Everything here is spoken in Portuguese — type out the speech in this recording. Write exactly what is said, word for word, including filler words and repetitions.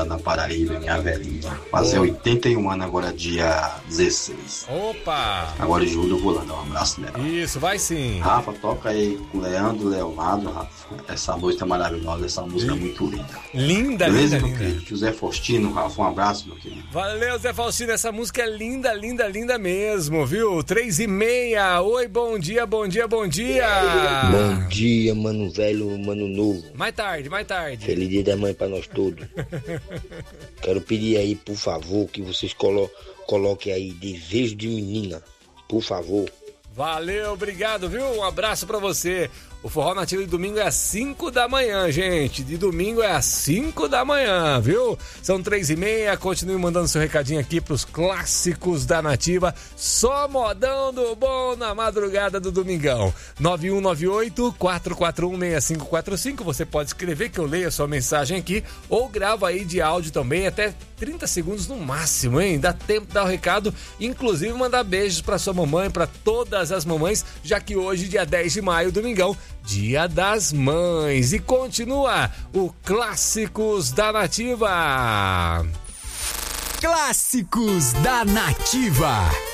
na, na Paraíba, minha velhinha. Fazer oitenta e um anos agora, dia dezesseis. Opa! Agora de julho eu vou lá dar um abraço nela. Isso, vai sim. Rafa, toca aí com o Leandro Leonardo, Rafa. Essa música é maravilhosa, essa música é muito linda. Linda, Beleza, linda, meu linda. querido? José Faustino, Rafa, um abraço, meu querido. Valeu, Zé Faustino, essa música é linda, linda, linda mesmo, viu? Três e meia, oi, bom dia, bom dia, bom dia. Bom dia, mano velho, mano novo. Mais tarde, mais tarde. Feliz dia da mãe pra nós todos. Quero pedir aí, por favor, que vocês colo- coloquem aí Desejo de Menina, por favor. Valeu, obrigado, viu? Um abraço pra você. O Forró Nativo de domingo é às cinco da manhã, gente. De domingo é às cinco da manhã, viu? São três e meia. Continue mandando seu recadinho aqui pros clássicos da Nativa. Só modão do bom na madrugada do domingão. nove um nove oito, quatro quatro um, seis cinco quatro cinco. Você pode escrever que eu leio a sua mensagem aqui ou grava aí de áudio também, até trinta segundos no máximo, hein? Dá tempo de dar o recado, inclusive mandar beijos pra sua mamãe, pra todas as mamães, já que hoje, dia dez de maio, domingão, Dia das Mães. E continua o Clássicos da Nativa. Clássicos da Nativa.